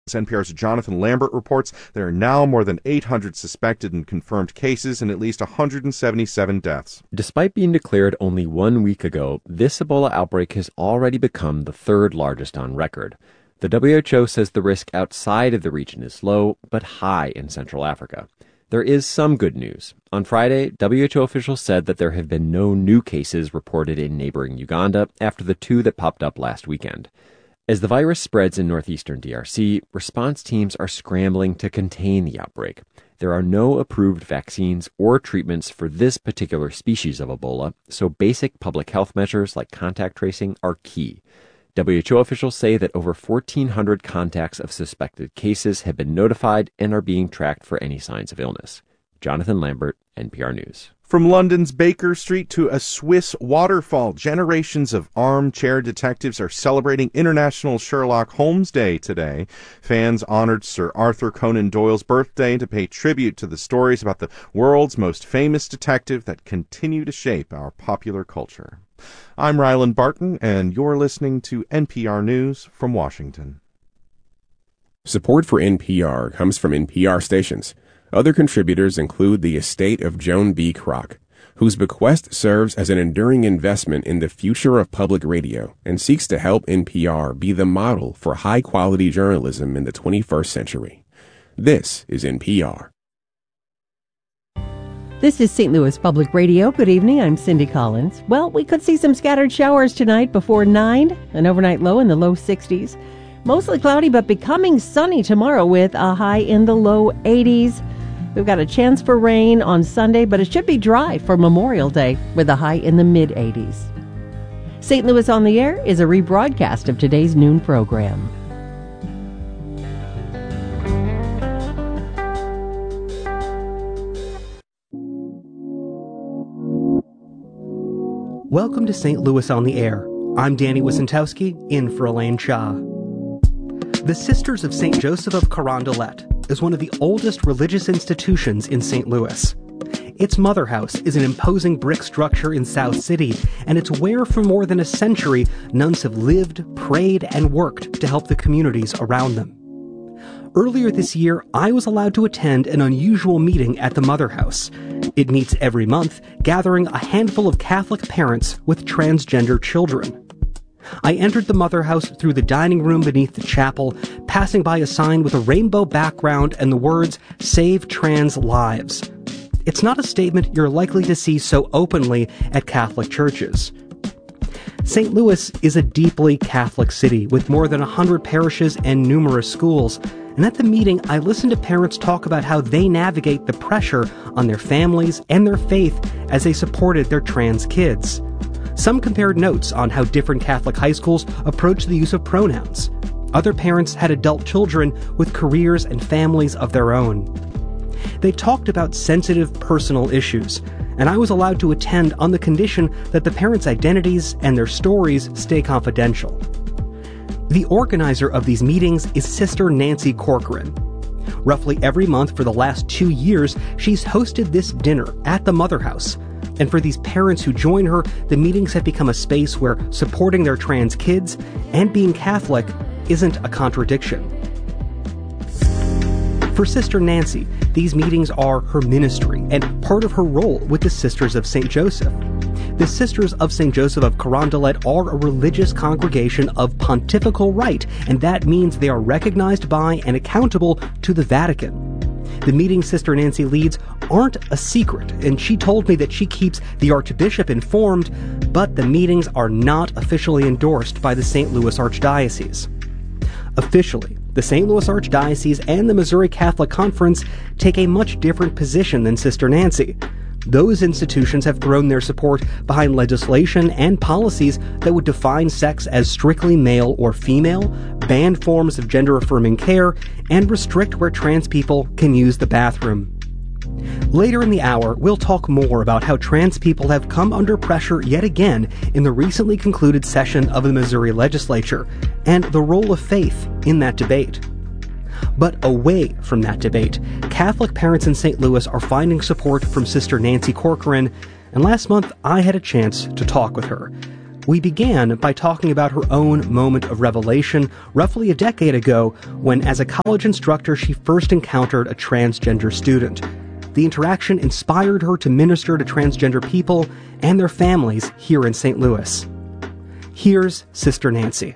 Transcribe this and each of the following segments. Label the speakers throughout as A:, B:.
A: NPR's Jonathan Lambert reports there are now more than 800 suspected and confirmed cases and at least 177 deaths.
B: Despite being declared only 1 week ago, this Ebola outbreak has already become the third largest on record. The WHO says the risk outside of the region is low, but high in Central Africa. There is some good news. On Friday, WHO officials said that there have been no new cases reported in neighboring Uganda after the two that popped up last weekend. As the virus spreads in northeastern DRC, response teams are scrambling to contain the outbreak. There are no approved vaccines or treatments for this particular species of Ebola, so basic public health measures like contact tracing are key. WHO officials say that over 1,400 contacts of suspected cases have been notified and are being tracked for any signs of illness. Jonathan Lambert, NPR News.
A: From London's Baker Street to a Swiss waterfall, generations of armchair detectives are celebrating International Sherlock Holmes Day today. Fans honored Sir Arthur Conan Doyle's birthday to pay tribute to the stories about the world's most famous detective that continue to shape our popular culture. I'm Ryland Barton, and you're listening to NPR News from Washington.
C: Support for NPR comes from NPR stations. Other contributors include the estate of Joan B. Kroc, whose bequest serves as an enduring investment in the future of public radio and seeks to help NPR be the model for high-quality journalism in the 21st century. This is NPR.
D: This is St. Louis Public Radio. Good evening. I'm Cindy Collins. Well, we could see some scattered showers tonight before 9, an overnight low in the low 60s. Mostly cloudy, but becoming sunny tomorrow with a high in the low 80s. We've got a chance for rain on Sunday, but it should be dry for Memorial Day with a high in the mid-80s. St. Louis on the Air is a rebroadcast of today's noon program.
E: Welcome to St. Louis on the Air. I'm Danny Wysentowski, in for Elaine Cha. The Sisters of St. Joseph of Carondelet is one of the oldest religious institutions in St. Louis. Its mother house is an imposing brick structure in South City, and it's where for more than a century nuns have lived, prayed, and worked to help the communities around them. Earlier this year, I was allowed to attend an unusual meeting at the Mother House. It meets every month, gathering a handful of Catholic parents with transgender children. I entered the Mother House through the dining room beneath the chapel, passing by a sign with a rainbow background and the words, "Save Trans Lives." It's not a statement you're likely to see so openly at Catholic churches. St. Louis is a deeply Catholic city with more than 100 parishes and numerous schools. And at the meeting, I listened to parents talk about how they navigate the pressure on their families and their faith as they supported their trans kids. Some compared notes on how different Catholic high schools approach the use of pronouns. Other parents had adult children with careers and families of their own. They talked about sensitive personal issues, and I was allowed to attend on the condition that the parents' identities and their stories stay confidential. The organizer of these meetings is Sister Nancy Corcoran. Roughly every month for the last 2 years, she's hosted this dinner at the Mother House. And for these parents who join her, the meetings have become a space where supporting their trans kids and being Catholic isn't a contradiction. For Sister Nancy, these meetings are her ministry and part of her role with the Sisters of St. Joseph. The Sisters of St. Joseph of Carondelet are a religious congregation of pontifical right, and that means they are recognized by and accountable to the Vatican. The meetings Sister Nancy leads aren't a secret, and she told me that she keeps the Archbishop informed, but the meetings are not officially endorsed by the St. Louis Archdiocese. Officially, the St. Louis Archdiocese and the Missouri Catholic Conference take a much different position than Sister Nancy. Those institutions have thrown their support behind legislation and policies that would define sex as strictly male or female, ban forms of gender-affirming care, and restrict where trans people can use the bathroom. Later in the hour, we'll talk more about how trans people have come under pressure yet again in the recently concluded session of the Missouri legislature, and the role of faith in that debate. But away from that debate, Catholic parents in St. Louis are finding support from Sister Nancy Corcoran, and last month I had a chance to talk with her. We began by talking about her own moment of revelation roughly a decade ago when, as a college instructor, she first encountered a transgender student. The interaction inspired her to minister to transgender people and their families here in St. Louis. Here's Sister Nancy.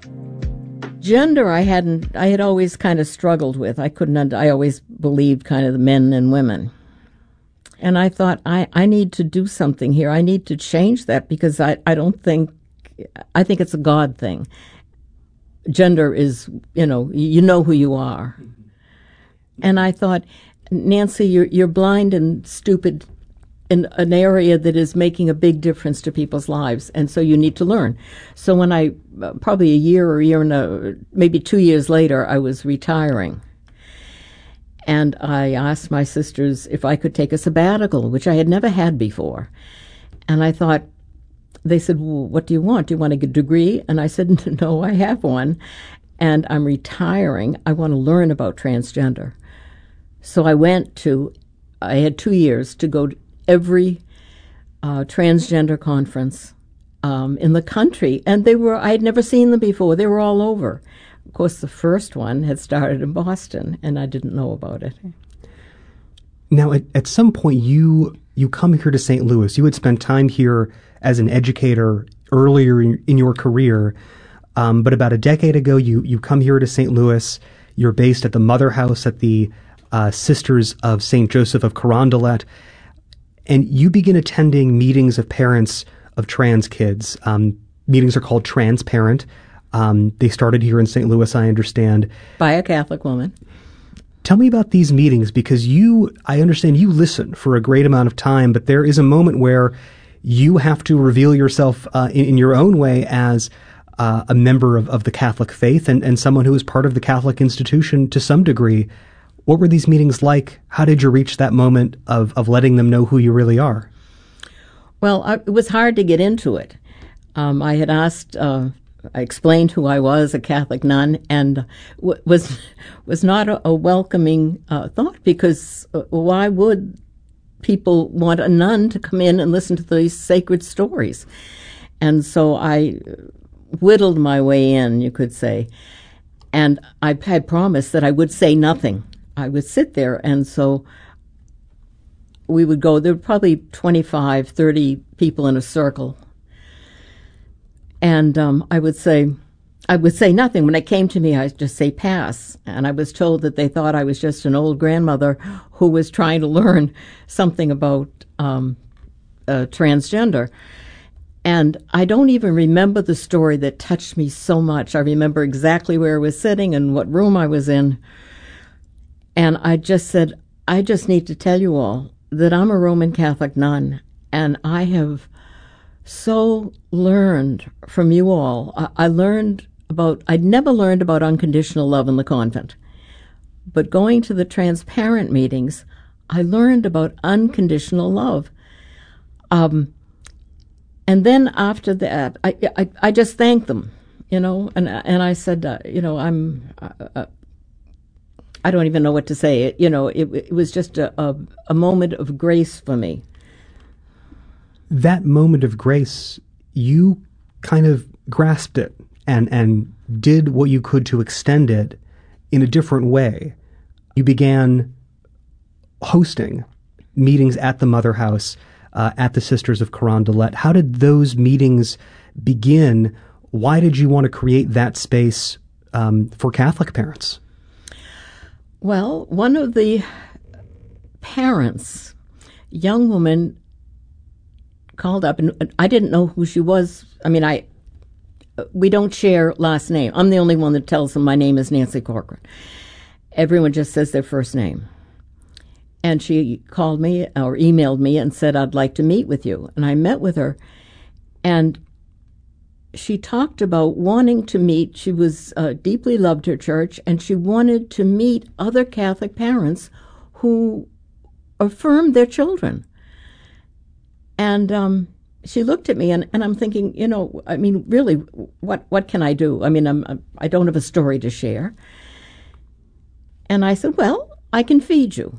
F: Gender, I had always kind of struggled with. I always believed kind of the men and women. And I thought, I need to do something here. I need to change that because I think it's a God thing. Gender is, you know who you are. And I thought, Nancy, you're blind and stupid in an area that is making a big difference to people's lives, and so you need to learn. So when probably maybe 2 years later, I was retiring. And I asked my sisters if I could take a sabbatical, which I had never had before. And I thought, they said, well, what do you want? Do you want a degree? And I said, no, I have one. And I'm retiring. I want to learn about transgender. So I had 2 years to go to every transgender conference in the country. And I had never seen them before. They were all over. Of course, the first one had started in Boston, and I didn't know about it.
E: Now, at some point, you come here to St. Louis. You had spent time here as an educator earlier in your career, but about a decade ago, you come here to St. Louis. You're based at the Mother House at the Sisters of St. Joseph of Carondelet, and you begin attending meetings of parents of trans kids. Meetings are called Transparent. They started here in St. Louis, I understand.
F: By a Catholic woman.
E: Tell me about these meetings, because I understand you listen for a great amount of time, but there is a moment where you have to reveal yourself in your own way as a member of the Catholic faith and someone who is part of the Catholic institution to some degree. What were these meetings like? How did you reach that moment of letting them know who you really are?
F: Well, it was hard to get into it. I had asked... I explained who I was, a Catholic nun, and was not a welcoming thought, because why would people want a nun to come in and listen to these sacred stories? And so I whittled my way in, you could say, and I had promised that I would say nothing. I would sit there, and so we would go. There were probably 25, 30 people in a circle. And I would say nothing. When it came to me, I'd just say pass. And I was told that they thought I was just an old grandmother who was trying to learn something about transgender. And I don't even remember the story that touched me so much. I remember exactly where I was sitting and what room I was in. And I just said, I just need to tell you all that I'm a Roman Catholic nun, and I have so learned from you all. I'd never learned about unconditional love in the convent. But going to the Transparent meetings, I learned about unconditional love. And then after that, I just thanked them, and I said, I don't even know what to say. It was just a moment of grace for me.
E: That moment of grace, you kind of grasped it and did what you could to extend it in a different way. You began hosting meetings at the Mother House, at the Sisters of Carondelet. How did those meetings begin? Why did you want to create that space for Catholic parents?
F: Well, one of the parents, young woman, called up, and I didn't know who she was. I mean, we don't share last name. I'm the only one that tells them my name is Nancy Corcoran. Everyone just says their first name. And she called me or emailed me and said, I'd like to meet with you. And I met with her, and she talked about wanting to meet. She was deeply loved her church, and she wanted to meet other Catholic parents who affirmed their children. And she looked at me, and I'm thinking, really, what can I do? I mean, I don't have a story to share. And I said, well, I can feed you.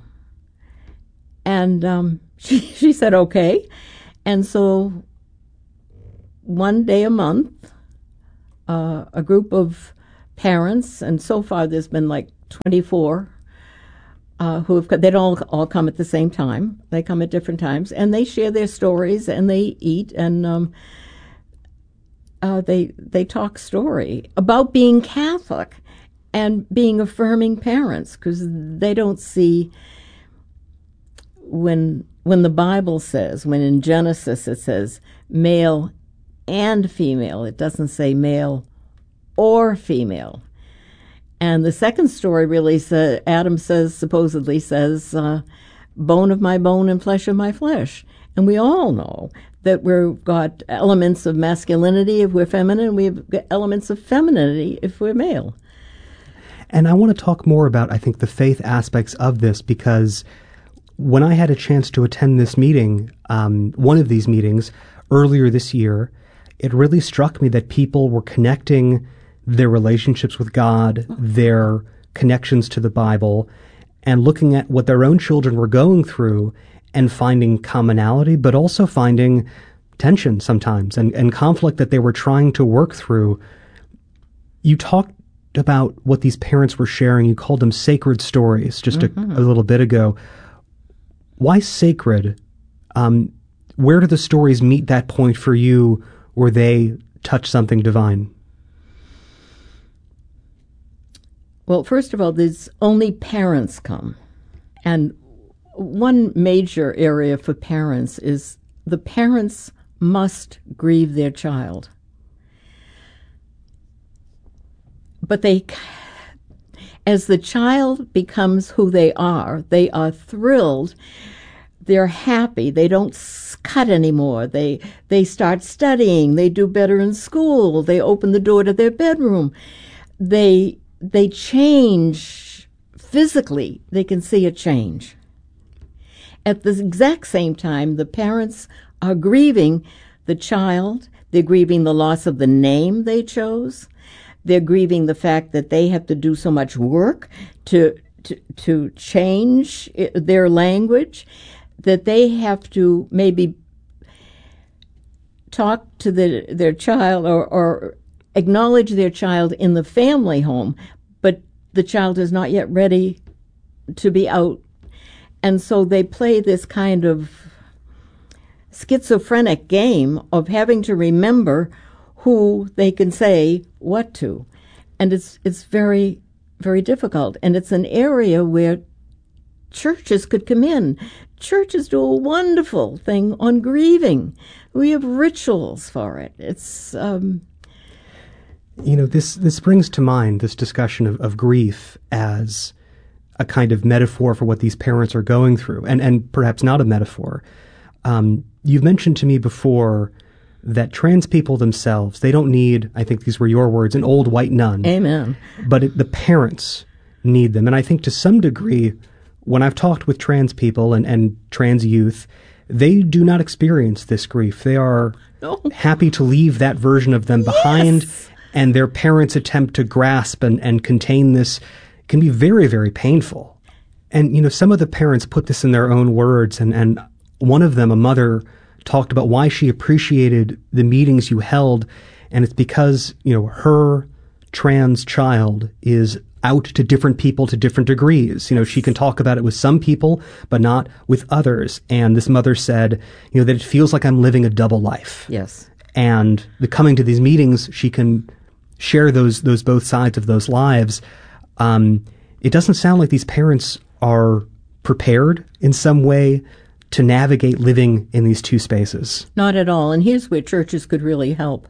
F: And she said, okay. And so one day a month, a group of parents, and so far there's been like 24 they don't all come at the same time. They come at different times, and they share their stories, and they eat, and they talk story about being Catholic and being affirming parents, because they don't see when the Bible says, when in Genesis it says male and female, it doesn't say male or female. And the second story really says, Adam supposedly says, bone of my bone and flesh of my flesh. And we all know that we've got elements of masculinity if we're feminine, we've got elements of femininity if we're male.
E: And I want to talk more about, I think, the faith aspects of this, because when I had a chance to attend this meeting, one of these meetings earlier this year, it really struck me that people were connecting their relationships with God, their connections to the Bible, and looking at what their own children were going through and finding commonality, but also finding tension sometimes and conflict that they were trying to work through. You talked about what these parents were sharing. You called them sacred stories just a little bit ago. Why sacred? Where do the stories meet that point for you where they touch something divine?
F: Well, first of all, there's only parents come. And one major area for parents is the parents must grieve their child. But as the child becomes who they are thrilled, they're happy, they don't cut anymore, they start studying, they do better in school, they open the door to their bedroom, they change physically, they can see a change. At the exact same time, the parents are grieving the child, they're grieving the loss of the name they chose, they're grieving the fact that they have to do so much work to change their language, that they have to maybe talk to their child or acknowledge their child in the family home, but the child is not yet ready to be out. And so they play this kind of schizophrenic game of having to remember who they can say what to. And it's very, very difficult. And it's an area where churches could come in. Churches do a wonderful thing on grieving. We have rituals for it. It's...
E: This brings to mind this discussion of grief as a kind of metaphor for what these parents are going through, and perhaps not a metaphor. You've mentioned to me before that trans people themselves, they don't need, I think these were your words, an old white nun.
F: Amen.
E: But the parents need them. And I think to some degree, when I've talked with trans people and trans youth, they do not experience this grief. They are happy to leave that version of them behind. Yes. And their parents' attempt to grasp and contain this can be very, very painful. And, some of the parents put this in their own words. And one of them, a mother, talked about why she appreciated the meetings you held. And it's because, her trans child is out to different people to different degrees. She can talk about it with some people, but not with others. And this mother said, that it feels like I'm living a double life.
F: Yes.
E: And coming to these meetings, she can share those both sides of those lives. It doesn't sound like these parents are prepared in some way to navigate living in these two spaces.
F: Not at all. And here's where churches could really help.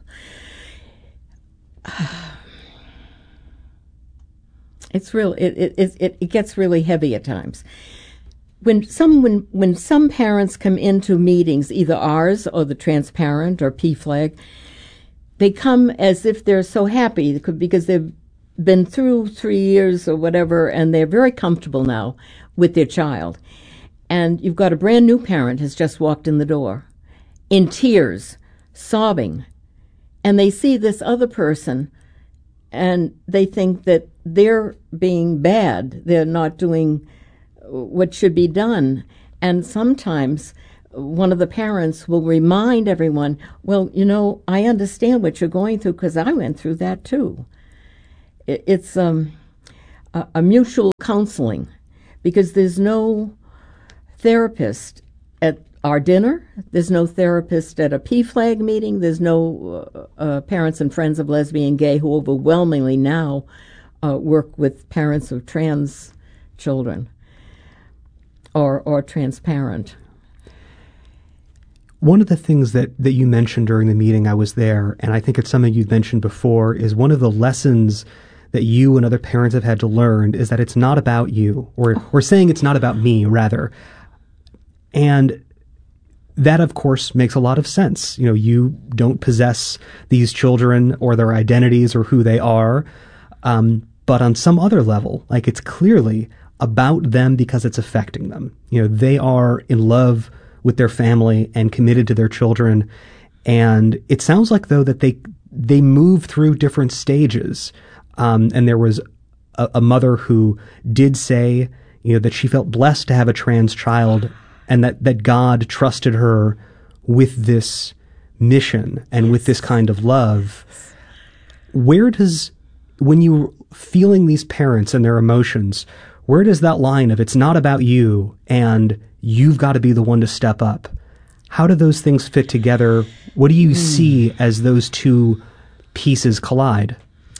F: It's real. It gets really heavy at times. When some parents come into meetings, either ours or the Transparent or PFLAG, they come as if they're so happy because they've been through 3 years or whatever, and they're very comfortable now with their child. And you've got a brand new parent has just walked in the door, in tears, sobbing, and they see this other person, and they think that they're being bad. They're not doing what should be done. And sometimes one of the parents will remind everyone, well, I understand what you're going through because I went through that too. It's a mutual counseling, because there's no therapist at our dinner, there's no therapist at a PFLAG meeting, there's no parents and friends of lesbian, gay, who overwhelmingly now work with parents of trans children or transparent.
E: One of the things that you mentioned during the meeting, I was there, and I think it's something you've mentioned before, is one of the lessons that you and other parents have had to learn is that it's not about you, or saying it's not about me, rather. And that, of course, makes a lot of sense. You don't possess these children or their identities or who they are, but on some other level, like, it's clearly about them because it's affecting them. They are in love with their family and committed to their children. And it sounds like, though, that they move through different stages. And there was a mother who did say, that she felt blessed to have a trans child, and that God trusted her with this mission and with this kind of love. When you're feeling these parents and their emotions, where does that line of it's not about you and you've got to be the one to step up? How do those things fit together? What do you see as those two pieces collide?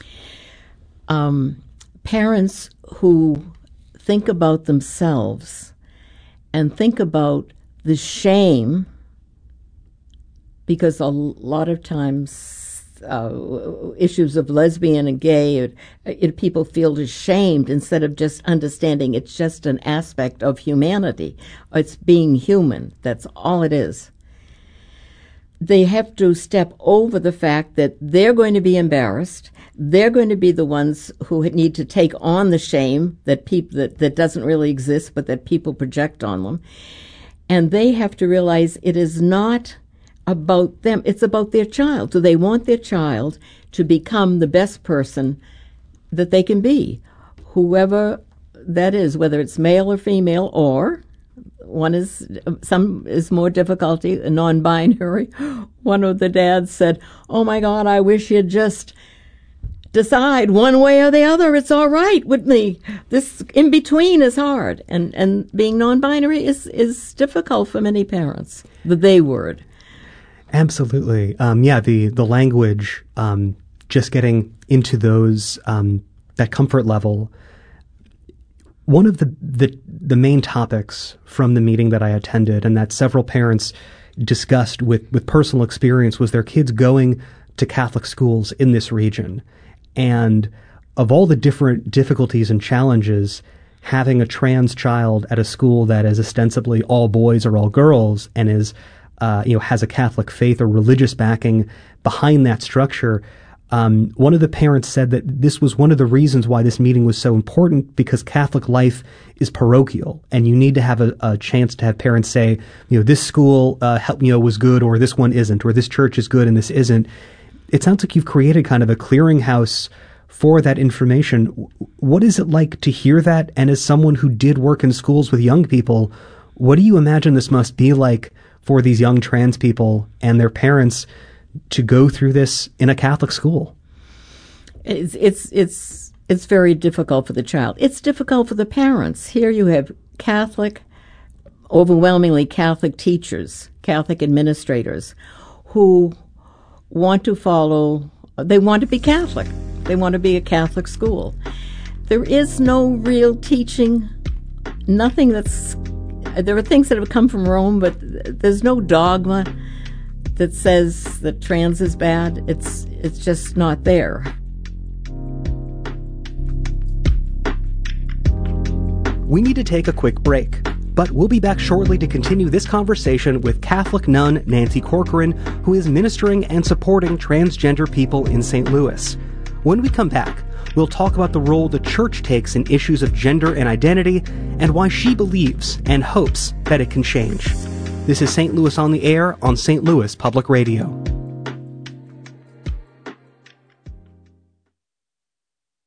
F: Parents who think about themselves and think about the shame, because a lot of times issues of lesbian and gay, people feel ashamed instead of just understanding it's just an aspect of humanity. It's being human. That's all it is. They have to step over the fact that they're going to be embarrassed. They're going to be the ones who need to take on the shame that that doesn't really exist, but that people project on them. And they have to realize it is not about them. It's about their child. So they want their child to become the best person that they can be, whoever that is, whether it's male or female, or some is more difficulty, non-binary. One of the dads said, "Oh my God, I wish you'd just decide one way or the other. It's all right with me. This in between is hard." And being non-binary is difficult for many parents. The they word.
E: Absolutely. The language, just getting into those, that comfort level. One of the main topics from the meeting that I attended and that several parents discussed with personal experience was their kids going to Catholic schools in this region. And of all the different difficulties and challenges, having a trans child at a school that is ostensibly all boys or all girls and is has a Catholic faith or religious backing behind that structure. One of the parents said that this was one of the reasons why this meeting was so important, because Catholic life is parochial, and you need to have a chance to have parents say, this school was good, or this one isn't, or this church is good and this isn't. It sounds like you've created kind of a clearinghouse for that information. What is it like to hear that? And as someone who did work in schools with young people, what do you imagine this must be like for these young trans people and their parents to go through this in a Catholic school?
F: It's very difficult for the child. It's difficult for the parents. Here you have overwhelmingly Catholic teachers, Catholic administrators, who want to they want to be Catholic. They want to be a Catholic school. There is no real teaching, nothing there are things that have come from Rome, but there's no dogma that says that trans is bad. It's just not there.
E: We need to take a quick break, but we'll be back shortly to continue this conversation with Catholic nun Nancy Corcoran, who is ministering and supporting transgender people in St. Louis. When we come back, we'll talk about the role the church takes in issues of gender and identity, and why she believes and hopes that it can change. This is St. Louis on the Air on St. Louis Public Radio.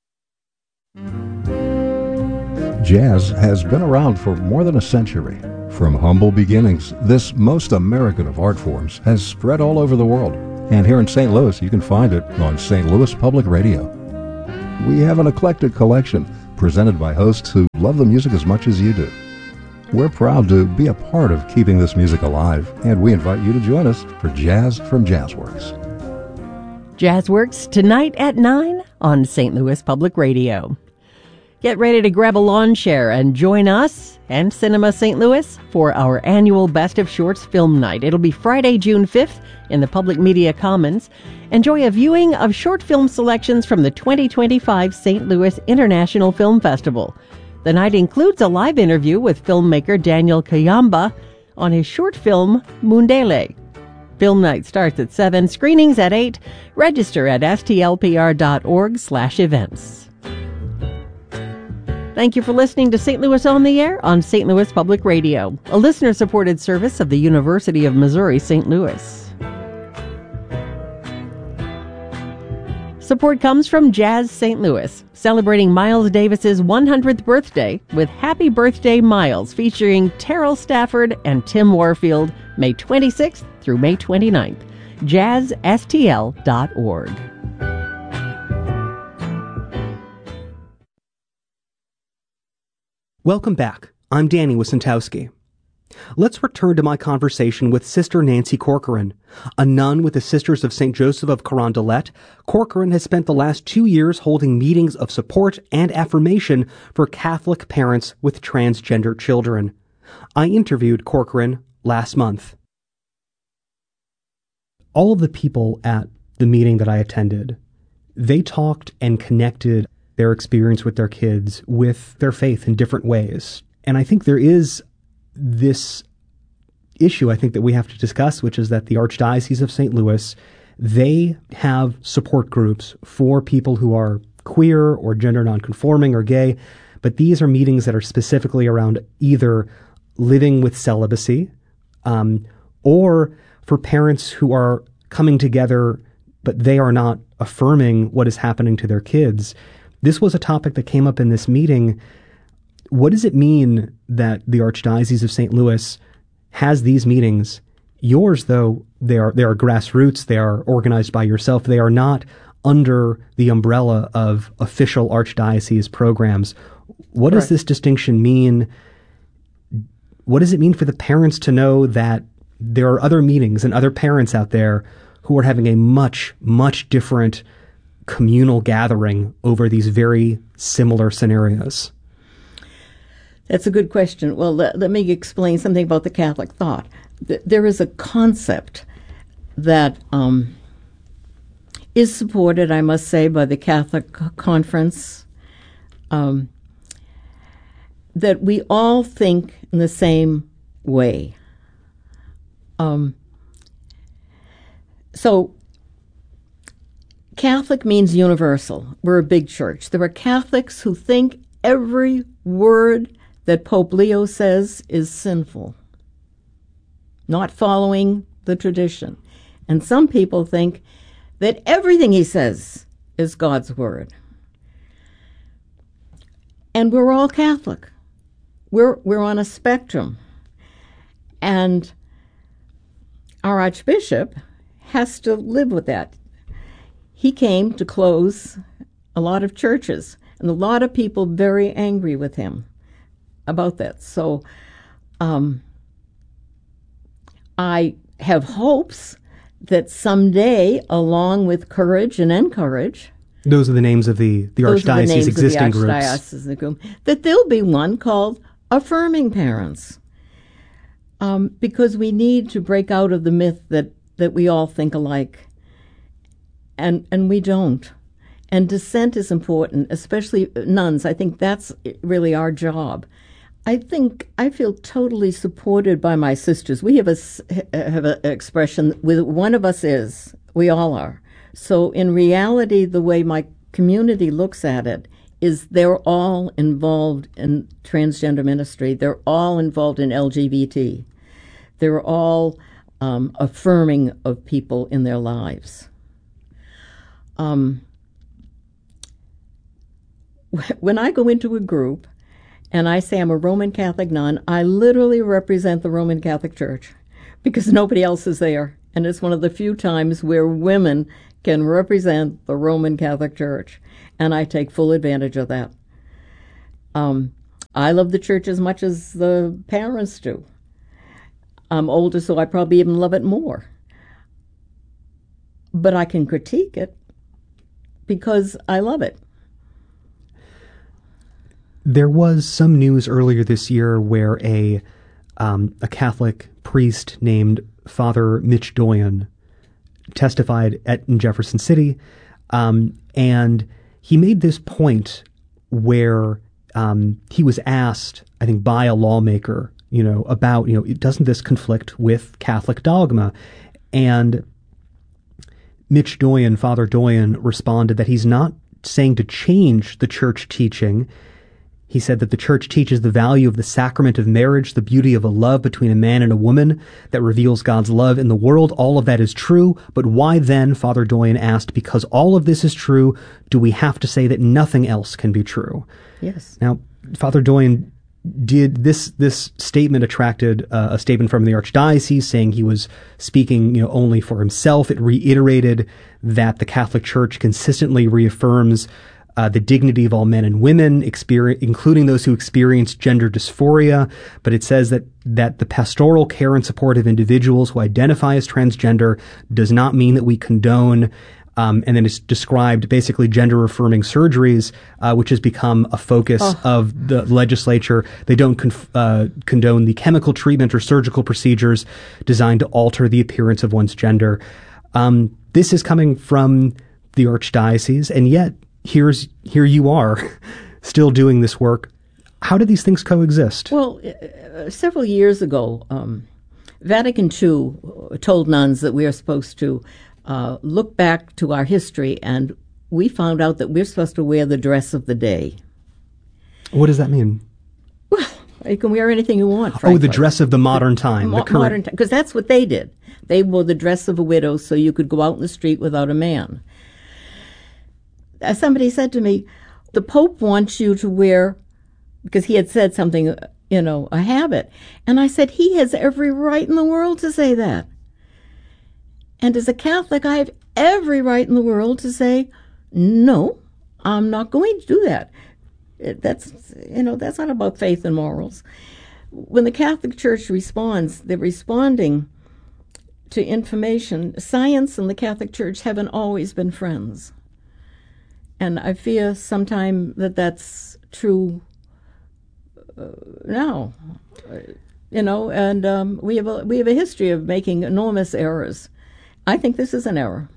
G: Jazz has been around for more than a century. From humble beginnings, this most American of art forms has spread all over the world. And here in St. Louis, you can find it on St. Louis Public Radio. We have an eclectic collection presented by hosts who love the music as much as you do. We're proud to be a part of keeping this music alive, and we invite you to join us for Jazz from Jazzworks.
D: Jazzworks tonight at 9 on St. Louis Public Radio. Get ready to grab a lawn chair and join us and Cinema St. Louis for our annual Best of Shorts Film Night. It'll be Friday, June 5th in the Public Media Commons. Enjoy a viewing of short film selections from the 2025 St. Louis International Film Festival. The night includes a live interview with filmmaker Daniel Kayamba on his short film Mundele. Film night starts at 7, screenings at 8. Register at stlpr.org/events. Thank you for listening to St. Louis on the Air on St. Louis Public Radio, a listener-supported service of the University of Missouri St. Louis. Support comes from Jazz St. Louis, celebrating Miles Davis's 100th birthday with Happy Birthday Miles, featuring Terrell Stafford and Tim Warfield, May 26th through May 29th. jazzstl.org.
E: Welcome back. I'm Danny Wysentowski. Let's return to my conversation with Sister Nancy Corcoran. A nun with the Sisters of St. Joseph of Carondelet, Corcoran has spent the last 2 years holding meetings of support and affirmation for Catholic parents with transgender children. I interviewed Corcoran last month. All of the people at the meeting that I attended, they talked and connected their experience with their kids, with their faith in different ways. And I think there is this issue I think that we have to discuss, which is that the Archdiocese of St. Louis, they have support groups for people who are queer or gender nonconforming or gay, but these are meetings that are specifically around either living with celibacy or for parents who are coming together, but they are not affirming what is happening to their kids. This was a topic that came up in this meeting. What does it mean that the Archdiocese of St. Louis has these meetings? Yours, though, they are grassroots. They are organized by yourself. They are not under the umbrella of official Archdiocese programs. What does this distinction mean? What does it mean for the parents to know that there are other meetings and other parents out there who are having a much, much different communal gathering over these very similar scenarios?
F: That's a good question. Well, let me explain something about the Catholic thought. There is a concept that is supported, I must say, by the Catholic Conference, that we all think in the same way. So Catholic means universal. We're a big church. There are Catholics who think every word that Pope Leo says is sinful, not following the tradition. And some people think that everything he says is God's word. And we're all Catholic. We're on a spectrum. And our Archbishop has to live with that. He came to close a lot of churches, and a lot of people very angry with him about that. So I have hopes that someday, along with Courage and Encourage,
E: those are the names of the Archdiocese existing groups,
F: that there'll be one called Affirming Parents, because we need to break out of the myth that we all think alike. And we don't. And dissent is important, especially nuns. I think that's really our job. I feel totally supported by my sisters. We have an expression, with one of us is, we all are. So in reality, the way my community looks at it is they're all involved in transgender ministry. They're all involved in LGBT. They're all affirming of people in their lives. When I go into a group and I say I'm a Roman Catholic nun, I literally represent the Roman Catholic Church because nobody else is there. And it's one of the few times where women can represent the Roman Catholic Church. And I take full advantage of that. I love the church as much as the parents do. I'm older, so I probably even love it more. But I can critique it because I love it.
E: There was some news earlier this year where a Catholic priest named Father Mitch Doyon testified in Jefferson City, and he made this point where he was asked, I think, by a lawmaker, about, doesn't this conflict with Catholic dogma? And Mitch Doyon, Father Doyon, responded that he's not saying to change the church teaching. He said that the church teaches the value of the sacrament of marriage, the beauty of a love between a man and a woman that reveals God's love in the world. All of that is true. But why then, Father Doyon asked, because all of this is true, do we have to say that nothing else can be true?
F: Yes.
E: Now, Father Doyon did this statement attracted a statement from the Archdiocese saying he was speaking, only for himself. It reiterated that the Catholic Church consistently reaffirms the dignity of all men and women, including those who experience gender dysphoria. But it says that the pastoral care and support of individuals who identify as transgender does not mean that we condone, and then it's described basically gender-affirming surgeries, which has become a focus of the legislature. They don't condone the chemical treatment or surgical procedures designed to alter the appearance of one's gender. This is coming from the Archdiocese, and yet here you are still doing this work. How do these things coexist?
F: Well, several years ago, Vatican II told nuns that we are supposed to look back to our history, and we found out that we're supposed to wear the dress of the day.
E: What does that mean?
F: Well, you can wear anything you want, frankly.
E: Oh, the dress of the modern time.
F: Modern time, because that's what they did. They wore the dress of a widow so you could go out in the street without a man. Somebody said to me, the Pope wants you to wear, because he had said something, a habit. And I said, he has every right in the world to say that. And as a Catholic, I have every right in the world to say, no, I'm not going to do that. That's not about faith and morals. When the Catholic Church responds, they're responding to information. Science and the Catholic Church haven't always been friends. And I fear sometime that that's true now, and we have a history of making enormous errors. I think this is an error.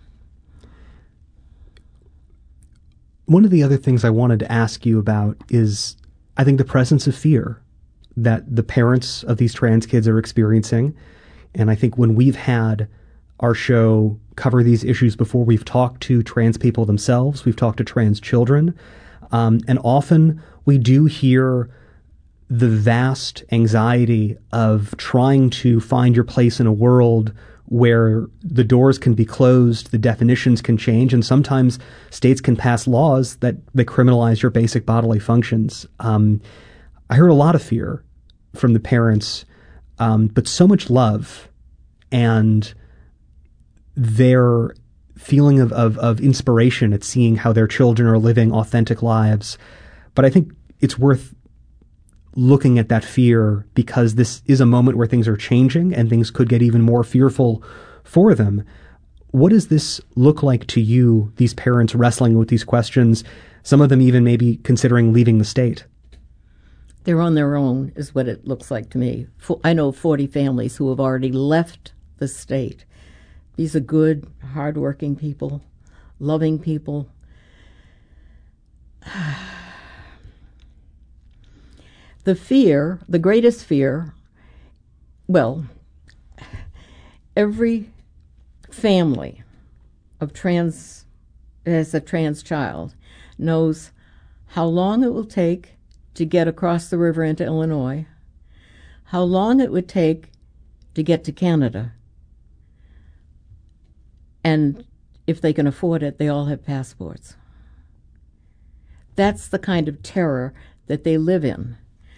E: One of the other things I wanted to ask you about is, I think, the presence of fear that the parents of these trans kids are experiencing. And I think when we've had our show cover these issues before, we've talked to trans people themselves, we've talked to trans children, and often we do hear the vast anxiety of trying to find your place in a world where the doors can be closed, the definitions can change, and sometimes states can pass laws that criminalize your basic bodily functions. I heard a lot of fear from the parents, but so much love and their feeling of inspiration at seeing how their children are living authentic lives. But I think it's worth looking at that fear because this is a moment where things are changing and things could get even more fearful for them. What does this look like to you, these parents wrestling with these questions, some of them even maybe considering leaving the state?
F: They're on their own, is what it looks like to me. I know 40 families who have already left the state. These are good, hardworking people, loving people. The fear, the greatest fear, well, every family of as a trans child knows how long it will take to get across the river into Illinois, how long it would take to get to Canada, and if they can afford it, they all have passports. That's the kind of terror that they live in.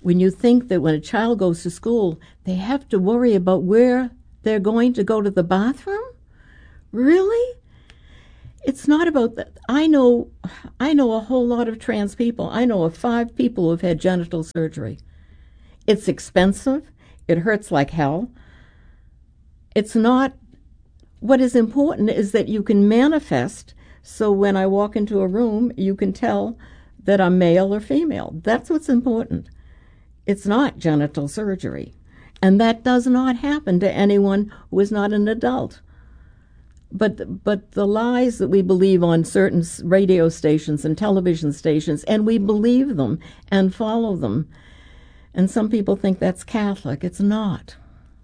F: when you think that when a child goes to school, they have to worry about where they're going to go to the bathroom? Really? It's not about that. I know a whole lot of trans people. I know of 5 people who have had genital surgery. It's expensive. It hurts like hell. It's not. What is important is that you can manifest, so when I walk into a room, you can tell that I'm male or female. That's what's important. It's not genital surgery. And that does not happen to anyone who is not an adult. But the lies that we believe on certain radio stations and television stations, and we believe them and follow them. And some people think that's Catholic. It's not.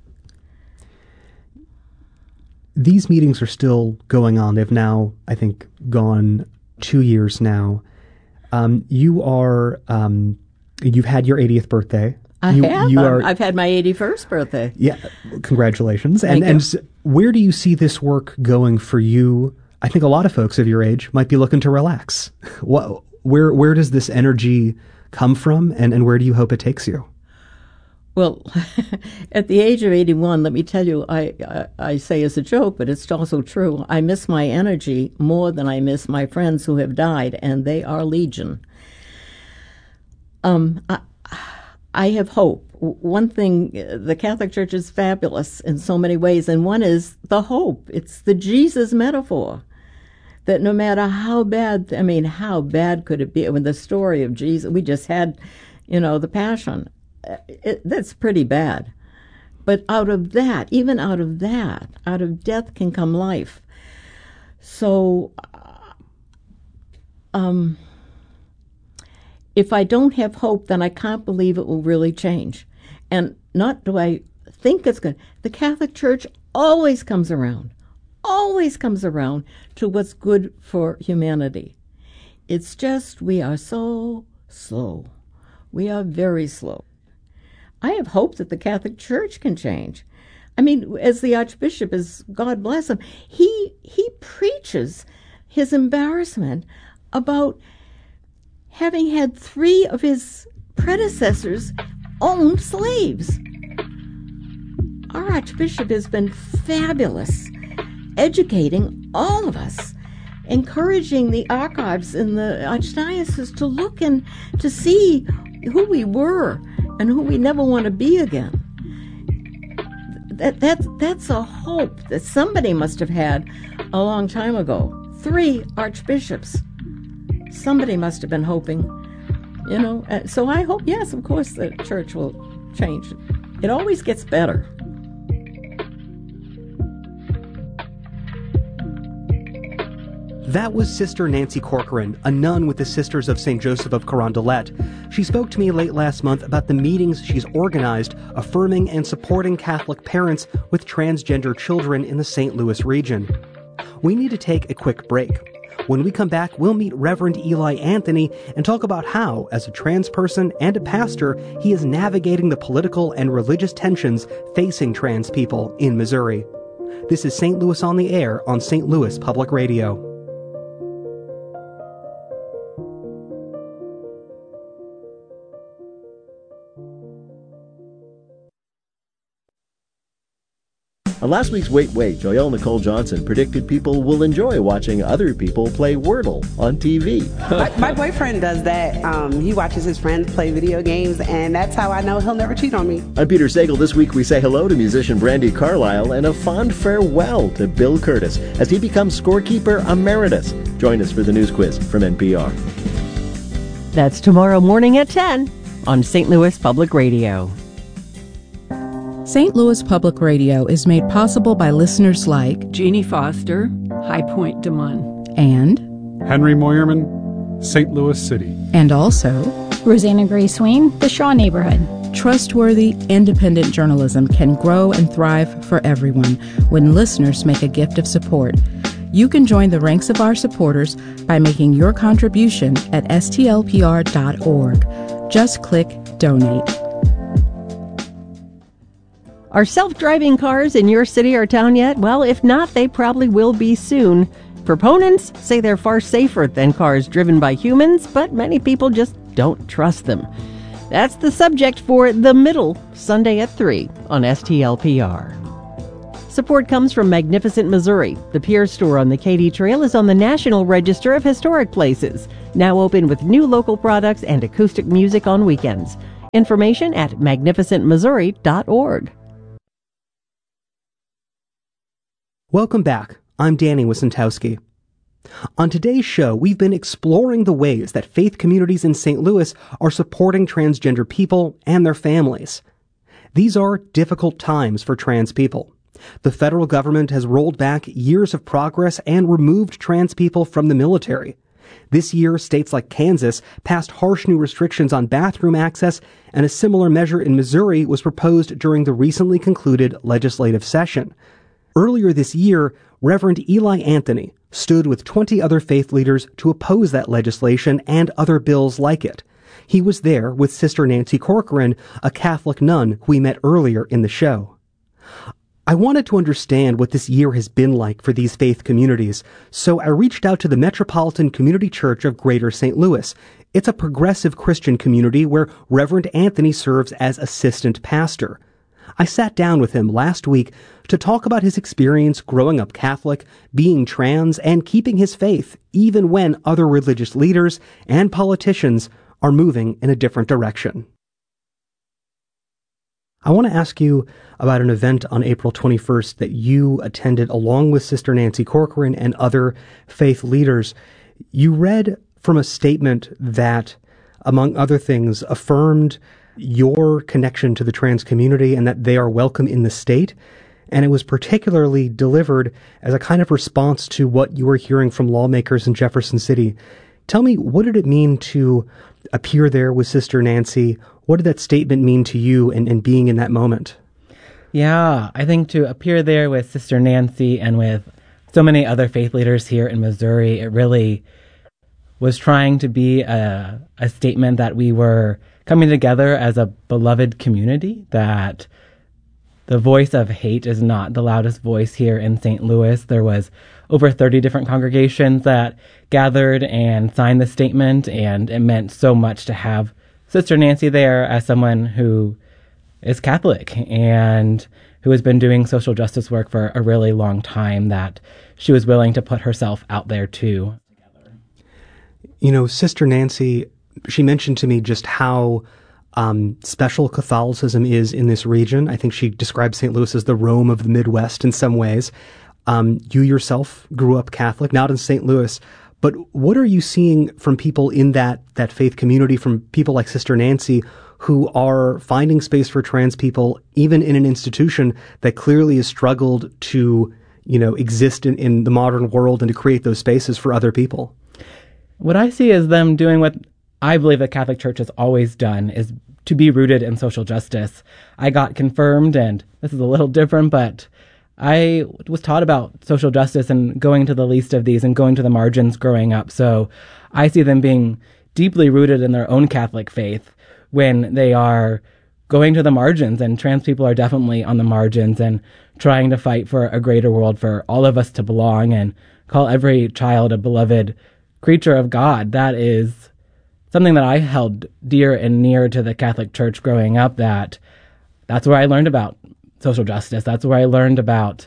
E: These meetings are still going on. They've now, I think, gone 2 years now. You've had your 80th birthday.
F: I've had my 81st birthday.
E: Yeah, congratulations.
F: Thank you.
E: And where do you see this work going for you? I think a lot of folks of your age might be looking to relax. Where does this energy come from, and where do you hope it takes you?
F: Well, at the age of 81, let me tell you, I say as a joke, but it's also true, I miss my energy more than I miss my friends who have died, and they are legion. I have hope. One thing, the Catholic Church is fabulous in so many ways, and one is the hope. It's the Jesus metaphor, that no matter how bad could it be? When the story of Jesus, we just had, the Passion. That's pretty bad. But out of that, out of death can come life. So, if I don't have hope, then I can't believe it will really change. And not do I think it's going to. The Catholic Church always comes around to what's good for humanity. It's just we are so slow. We are very slow. I have hope that the Catholic Church can change. I mean, as the Archbishop is, God bless him, he preaches his embarrassment about having had 3 of his predecessors own slaves. Our Archbishop has been fabulous, educating all of us, encouraging the archives in the Archdiocese to look and to see who we were and who we never want to be again. That's a hope that somebody must have had a long time ago. 3 archbishops. Somebody must have been hoping, So I hope, yes, of course, the church will change. It always gets better.
E: That was Sister Nancy Corcoran, a nun with the Sisters of St. Joseph of Carondelet. She spoke to me late last month about the meetings she's organized affirming and supporting Catholic parents with transgender children in the St. Louis region. We need to take a quick break. When we come back, we'll meet Reverend Eli Anthony and talk about how, as a trans person and a pastor, he is navigating the political and religious tensions facing trans people in Missouri. This is St. Louis on the Air on St. Louis Public Radio.
H: On last week's Wait, Joyelle Nicole Johnson predicted people will enjoy watching other people play Wordle on TV.
I: My boyfriend does that. He watches his friends play video games, and that's how I know he'll never cheat on me.
H: I'm Peter Sagal. This week we say hello to musician Brandi Carlile and a fond farewell to Bill Curtis as he becomes scorekeeper emeritus. Join us for the news quiz from NPR.
D: That's tomorrow morning at 10 on St. Louis Public Radio.
J: St. Louis Public Radio is made possible by listeners like
K: Jeannie Foster, High Point Des Moines,
J: and
L: Henry Moyerman, St. Louis City,
J: and also
M: Rosanna Gray Swain, the Shaw Neighborhood.
J: Trustworthy, independent journalism can grow and thrive for everyone when listeners make a gift of support. You can join the ranks of our supporters by making your contribution at stlpr.org. Just click Donate.
D: Are self-driving cars in your city or town yet? Well, if not, they probably will be soon. Proponents say they're far safer than cars driven by humans, but many people just don't trust them. That's the subject for The Middle, Sunday at 3 on STLPR. Support comes from Magnificent Missouri. The Pierce store on the Katy Trail is on the National Register of Historic Places, now open with new local products and acoustic music on weekends. Information at magnificentmissouri.org.
E: Welcome back. I'm Danny Wicentowski. On today's show, we've been exploring the ways that faith communities in St. Louis are supporting transgender people and their families. These are difficult times for trans people. The federal government has rolled back years of progress and removed trans people from the military. This year, states like Kansas passed harsh new restrictions on bathroom access, and a similar measure in Missouri was proposed during the recently concluded legislative session. Earlier this year, Reverend Eli Anthony stood with 20 other faith leaders to oppose that legislation and other bills like it. He was there with Sister Nancy Corcoran, a Catholic nun who we met earlier in the show. I wanted to understand what this year has been like for these faith communities, so I reached out to the Metropolitan Community Church of Greater St. Louis. It's a progressive Christian community where Reverend Anthony serves as assistant pastor. I sat down with him last week to talk about his experience growing up Catholic, being trans, and keeping his faith, even when other religious leaders and politicians are moving in a different direction. I want to ask you about an event on April 21st that you attended along with Sister Nancy Corcoran and other faith leaders. You read from a statement that, among other things, affirmed your connection to the trans community and that they are welcome in the state. And it was particularly delivered as a kind of response to what you were hearing from lawmakers in Jefferson City. Tell me, what did it mean to appear there with Sister Nancy? What did that statement mean to you and being in that moment?
N: Yeah, I think to appear there with Sister Nancy and with so many other faith leaders here in Missouri, it really was trying to be a statement that we were coming together as a beloved community, that the voice of hate is not the loudest voice here in St. Louis. There was over 30 different congregations that gathered and signed the statement, and it meant so much to have Sister Nancy there as someone who is Catholic and who has been doing social justice work for a really long time, that she was willing to put herself out there too.
E: You know, Sister Nancy, she mentioned to me just how special Catholicism is in this region. I think she described St. Louis as the Rome of the Midwest in some ways. You yourself grew up Catholic, not in St. Louis, but what are you seeing from people in that faith community, from people like Sister Nancy, who are finding space for trans people, even in an institution that clearly has struggled to, exist in the modern world and to create those spaces for other people?
N: What I see is them doing what I believe the Catholic Church has always done, is to be rooted in social justice. I got confirmed, and this is a little different, but I was taught about social justice and going to the least of these and going to the margins growing up. So I see them being deeply rooted in their own Catholic faith when they are going to the margins, and trans people are definitely on the margins, and trying to fight for a greater world for all of us to belong and call every child a beloved creature of God. That is something that I held dear and near to the Catholic Church growing up. That's where I learned about social justice. That's where I learned about,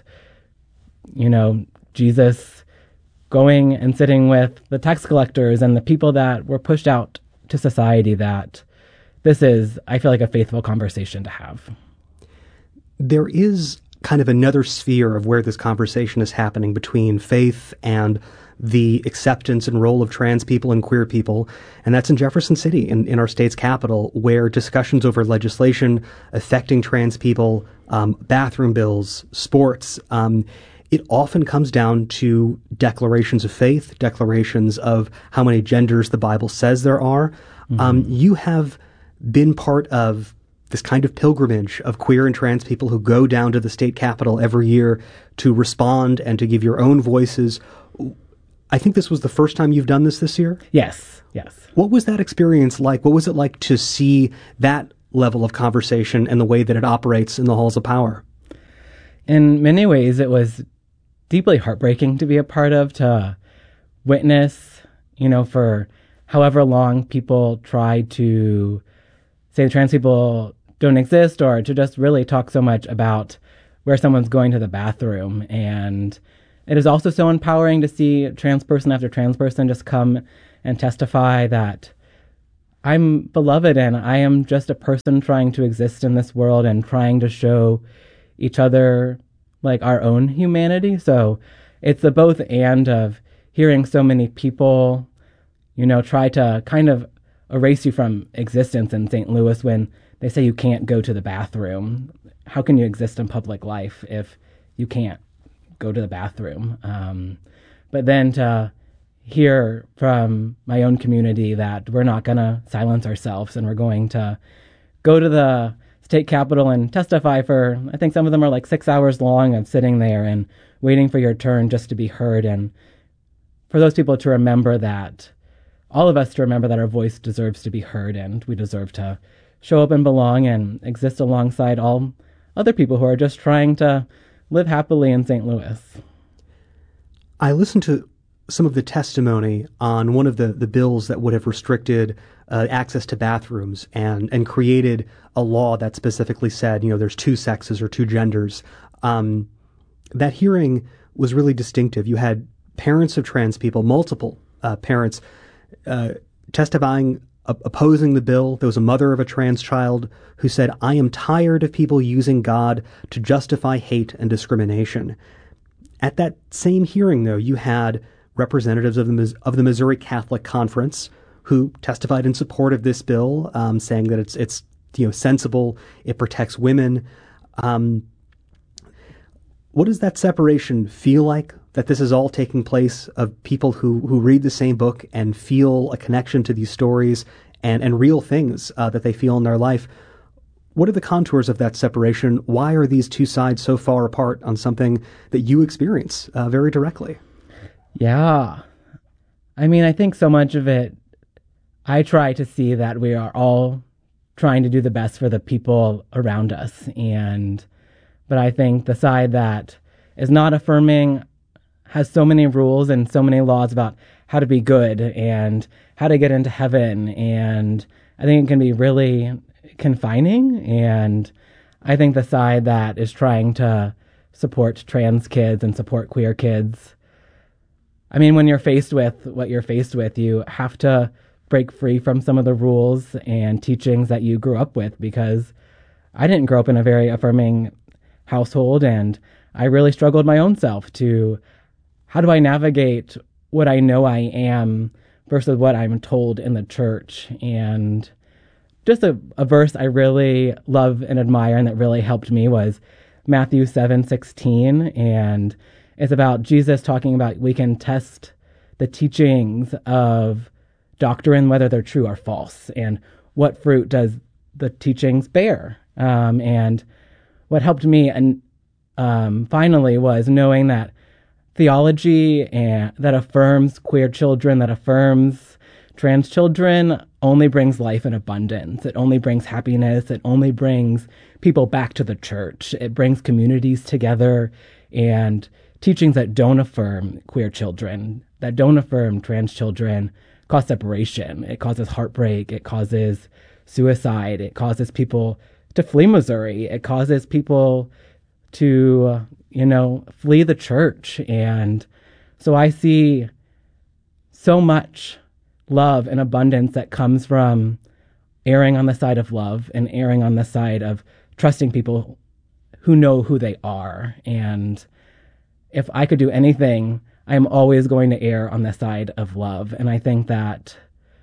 N: Jesus going and sitting with the tax collectors and the people that were pushed out to society. That this is, I feel like, a faithful conversation to have.
E: There is kind of another sphere of where this conversation is happening between faith and the acceptance and role of trans people and queer people, and that's in Jefferson City, in our state's capital, where discussions over legislation affecting trans people, bathroom bills, sports, it often comes down to declarations of faith, declarations of how many genders the Bible says there are. Mm-hmm. You have been part of this kind of pilgrimage of queer and trans people who go down to the state capitol every year to respond and to give your own voices. I think this was the first time you've done this year?
N: Yes.
E: What was that experience like? What was it like to see that level of conversation and the way that it operates in the halls of power?
N: In many ways, it was deeply heartbreaking to be a part of, to witness, for however long people tried to say trans people don't exist, or to just really talk so much about where someone's going to the bathroom. And it is also so empowering to see trans person after trans person just come and testify that I'm beloved and I am just a person trying to exist in this world and trying to show each other like our own humanity. So it's the both and of hearing so many people, try to kind of erase you from existence in St. Louis when they say you can't go to the bathroom. How can you exist in public life if you can't go to the bathroom? But then to hear from my own community that we're not going to silence ourselves and we're going to go to the state capitol and testify for, I think some of them are like 6 hours long of sitting there and waiting for your turn just to be heard. And for those people to remember that, all of us to remember that our voice deserves to be heard and we deserve to show up and belong and exist alongside all other people who are just trying to live happily in St. Louis.
E: I listened to some of the testimony on one of the bills that would have restricted access to bathrooms and created a law that specifically said, there's two sexes or two genders. That hearing was really distinctive. You had parents of trans people, multiple parents, testifying, opposing the bill. There was a mother of a trans child who said, "I am tired of people using God to justify hate and discrimination." At that same hearing, though, you had representatives of the Missouri Catholic Conference who testified in support of this bill, saying that it's sensible, it protects women. What does that separation feel like? That this is all taking place of people who read the same book and feel a connection to these stories and real things that they feel in their life. What are the contours of that separation? Why are these two sides so far apart on something that you experience very directly?
N: Yeah. I think so much of it, I try to see that we are all trying to do the best for the people around us. But I think the side that is not affirming has so many rules and so many laws about how to be good and how to get into heaven. And I think it can be really confining. And I think the side that is trying to support trans kids and support queer kids, when you're faced with what you're faced with, you have to break free from some of the rules and teachings that you grew up with, because I didn't grow up in a very affirming household, and I really struggled my own self to, how do I navigate what I know I am versus what I'm told in the church? And just a verse I really love and admire and that really helped me was Matthew 7:16, and it's about Jesus talking about we can test the teachings of doctrine, whether they're true or false, and what fruit does the teachings bear. And what helped me finally was knowing that theology that affirms queer children, that affirms trans children, only brings life in abundance. It only brings happiness. It only brings people back to the church. It brings communities together. And teachings that don't affirm queer children, that don't affirm trans children, cause separation. It causes heartbreak. It causes suicide. It causes people to flee Missouri. It causes people to, flee the church. And so I see so much love and abundance that comes from erring on the side of love and erring on the side of trusting people who know who they are. And if I could do anything, I'm always going to err on the side of love. And I think that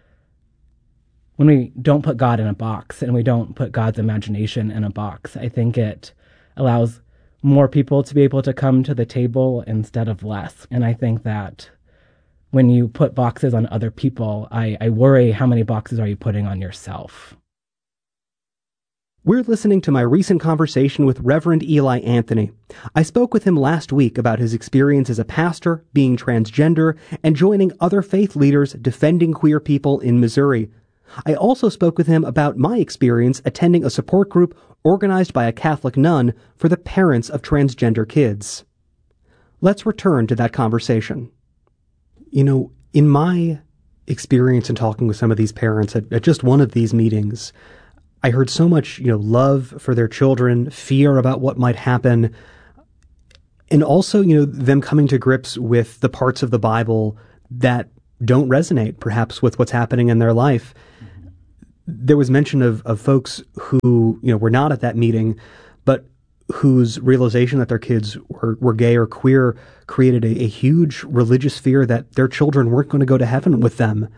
N: when we don't put God in a box and we don't put God's imagination in a box, I think it allows more people to be able to come to the table instead of less. And I think that when you put boxes on other people, I worry how many boxes are you putting on yourself.
E: We're listening to my recent conversation with Reverend Eli Anthony. I spoke with him last week about his experience as a pastor, being transgender, and joining other faith leaders defending queer people in Missouri. I also spoke with him about my experience attending a support group organized by a Catholic nun for the parents of transgender kids. Let's return to that conversation. In my experience in talking with some of these parents at just one of these meetings, I heard so much, love for their children, fear about what might happen, and also, them coming to grips with the parts of the Bible that don't resonate, perhaps, with what's happening in their life. There was mention of folks who, were not at that meeting, but whose realization that their kids were gay or queer created a huge religious fear that their children weren't going to go to heaven with them.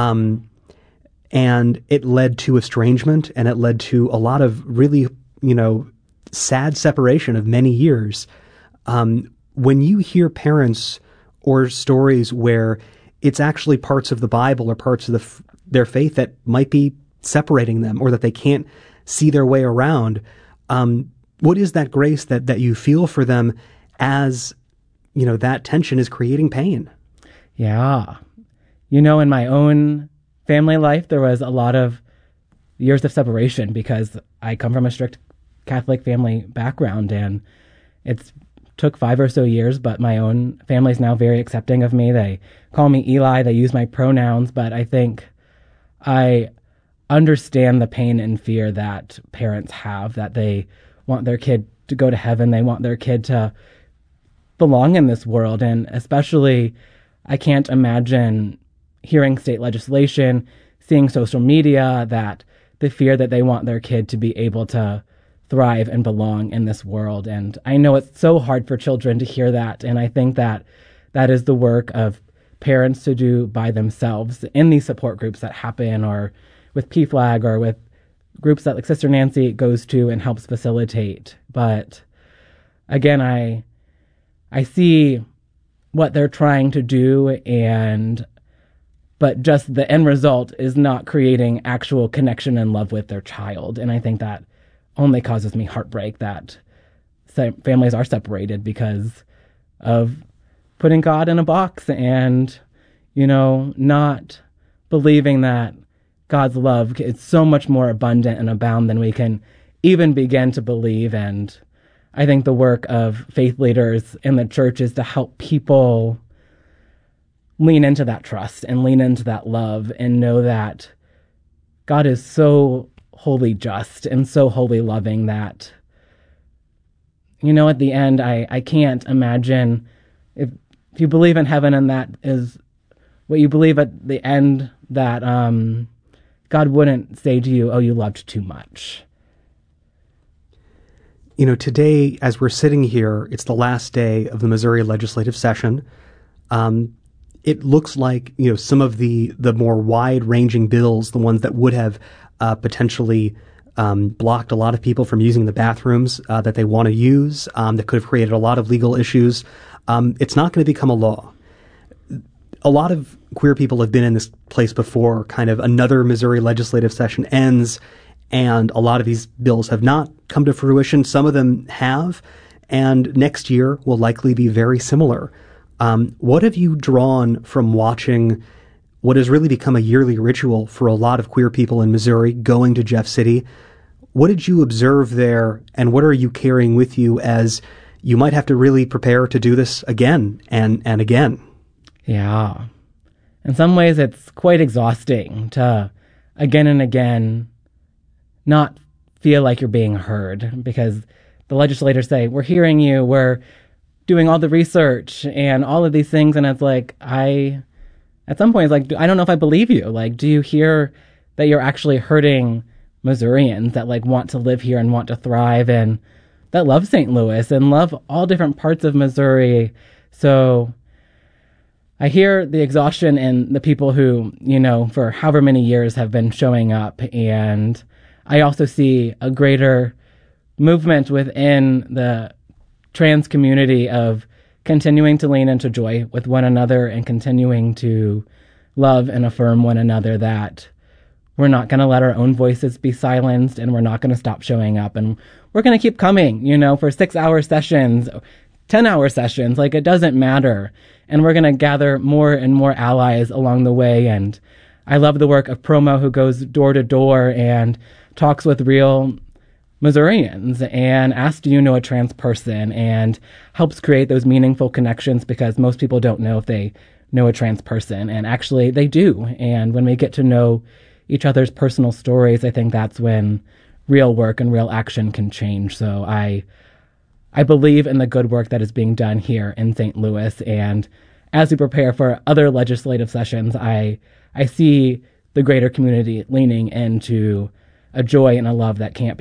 E: And it led to estrangement, and it led to a lot of really, sad separation of many years. When you hear parents or stories where it's actually parts of the Bible or parts of their faith that might be separating them or that they can't see their way around, what is that grace that you feel for them as, that tension is creating pain?
N: Yeah. In my own family life, there was a lot of years of separation because I come from a strict Catholic family background, and it's took 5 or so years, but my own family's now very accepting of me. They call me Eli, they use my pronouns, but I think I understand the pain and fear that parents have, that they want their kid to go to heaven, they want their kid to belong in this world, and especially I can't imagine hearing state legislation, seeing social media, that the fear that they want their kid to be able to thrive and belong in this world. And I know it's so hard for children to hear that, and I think that that is the work of parents to do by themselves in these support groups that happen, or with PFLAG, or with groups that like Sister Nancy goes to and helps facilitate. But again, I see what they're trying to do, but just the end result is not creating actual connection and love with their child. And I think that only causes me heartbreak that families are separated because of putting God in a box and, not believing that God's love is so much more abundant and abound than we can even begin to believe. And I think the work of faith leaders in the church is to help people lean into that trust and lean into that love and know that God is so wholly just and so wholly loving that, at the end, I can't imagine if you believe in heaven and that is what you believe at the end, that God wouldn't say to you, oh, you loved too much.
E: Today, as we're sitting here, it's the last day of the Missouri legislative session. It looks like, some of the more wide-ranging bills, the ones that would have potentially blocked a lot of people from using the bathrooms that they want to use, that could have created a lot of legal issues, it's not going to become a law. A lot of queer people have been in this place before. Kind of another Missouri legislative session ends, and a lot of these bills have not come to fruition. Some of them have, and next year will likely be very similar. What have you drawn from watching what has really become a yearly ritual for a lot of queer people in Missouri, going to Jeff City? What did you observe there, and what are you carrying with you as you might have to really prepare to do this again and again?
N: Yeah. In some ways, it's quite exhausting to, again and again, not feel like you're being heard, because the legislators say, we're hearing you, we're doing all the research and all of these things, and it's like, at some point, it's like, I don't know if I believe you. Like, do you hear that you're actually hurting Missourians that want to live here and want to thrive and that love St. Louis and love all different parts of Missouri? So I hear the exhaustion in the people who, for however many years have been showing up. And I also see a greater movement within the trans community of continuing to lean into joy with one another and continuing to love and affirm one another, that we're not going to let our own voices be silenced, and we're not going to stop showing up, and we're going to keep coming, for 6-hour sessions, 10-hour sessions, it doesn't matter. And we're going to gather more and more allies along the way. And I love the work of Promo, who goes door to door and talks with real Missourians and asks, do you know a trans person, and helps create those meaningful connections, because most people don't know if they know a trans person, and actually they do. And when we get to know each other's personal stories, I think that's when real work and real action can change. So I believe in the good work that is being done here in St. Louis. And as we prepare for other legislative sessions, I see the greater community leaning into a joy and a love that can't